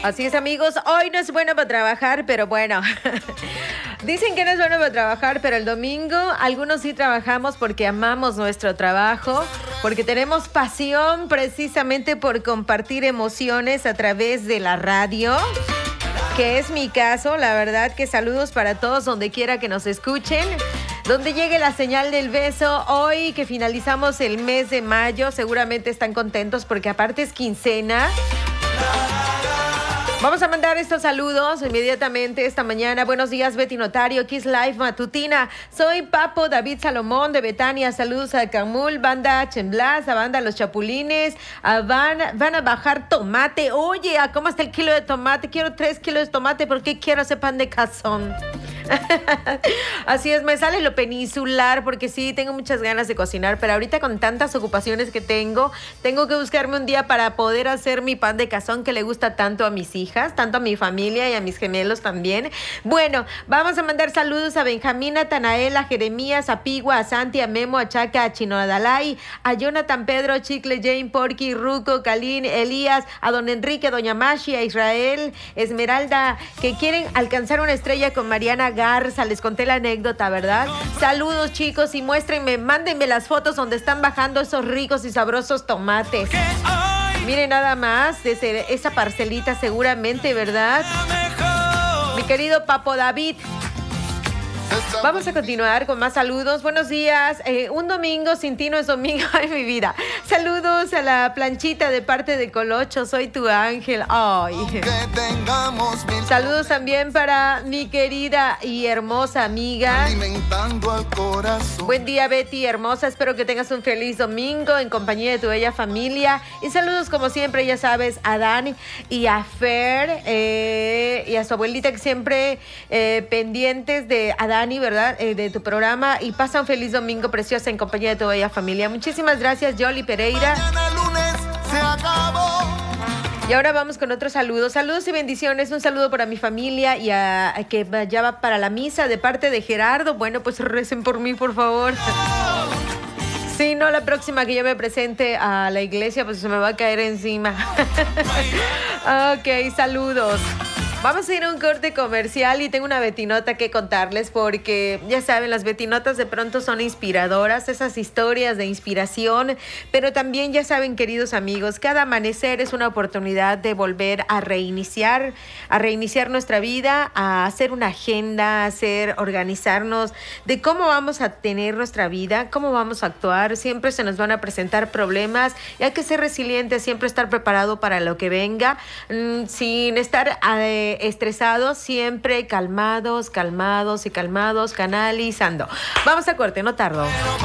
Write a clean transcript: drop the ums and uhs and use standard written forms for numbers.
Así es, amigos, hoy no es bueno para trabajar, pero bueno, dicen que no es bueno para trabajar, pero el domingo algunos sí trabajamos porque amamos nuestro trabajo, porque tenemos pasión precisamente por compartir emociones a través de la radio, que es mi caso. La verdad que saludos para todos donde quiera que nos escuchen. Donde llegue la señal del beso, hoy que finalizamos el mes de mayo, seguramente están contentos porque aparte es quincena. Vamos a mandar estos saludos inmediatamente esta mañana. Buenos días, Betty Notario, Kiss Live Matutina. Soy Papo David Salomón de Betania. Saludos a Camul, banda Chemblas, a banda Los Chapulines. Van a bajar tomate. Oye, ¿a cómo está el kilo de tomate? Quiero 3 kilos de tomate porque quiero ese pan de cazón. Así es, me sale lo peninsular porque sí, tengo muchas ganas de cocinar, pero ahorita con tantas ocupaciones que tengo que buscarme un día para poder hacer mi pan de cazón que le gusta tanto a mis hijas, tanto a mi familia y a mis gemelos también. Bueno, vamos a mandar saludos a Benjamín, a Tanael, a Jeremías, a Pigua, a Santi, a Memo, a Chaca, a Chino Adalay, a Jonathan, Pedro, Chicle, Jane, Porky, Ruco, Calín, Elías, a don Enrique, a doña Mashi, a Israel, Esmeralda, que quieren alcanzar una estrella con Mariana Garza. Les conté la anécdota, ¿verdad? Saludos, chicos, y muéstrenme, mándenme las fotos donde están bajando esos ricos y sabrosos tomates. Miren nada más, desde esa parcelita seguramente, ¿verdad? Mi querido Papo David. Vamos a continuar con más saludos. Buenos días. Un domingo sin ti no es domingo en mi vida. Saludos a la planchita de parte de Colocho. Soy tu ángel. Ay. Saludos también para mi querida y hermosa amiga. Buen día, Betty, hermosa. Espero que tengas un feliz domingo en compañía de tu bella familia. Y saludos, como siempre, ya sabes, a Dani y a Fer y a su abuelita, que siempre pendientes de Dani, ¿verdad? De tu programa, y pasa un feliz domingo preciosa en compañía de tu bella familia. Muchísimas gracias, Yoli Pereira. Mañana lunes se acabó. Y ahora vamos con otros saludos. Saludos y bendiciones. Un saludo para mi familia y a que ya va para la misa de parte de Gerardo. Bueno, pues recen por mí, por favor. Sí, no, la próxima que yo me presente a la iglesia, pues se me va a caer encima. Ok, saludos. Vamos a ir a un corte comercial y tengo una betinota que contarles porque ya saben, las betinotas de pronto son inspiradoras, esas historias de inspiración, pero también ya saben, queridos amigos, cada amanecer es una oportunidad de volver a reiniciar nuestra vida, a hacer una agenda, organizarnos de cómo vamos a tener nuestra vida, cómo vamos a actuar. Siempre se nos van a presentar problemas y hay que ser resilientes, siempre estar preparado para lo que venga, sin estar estresados, siempre calmados, canalizando. Vamos a corte, no tardo.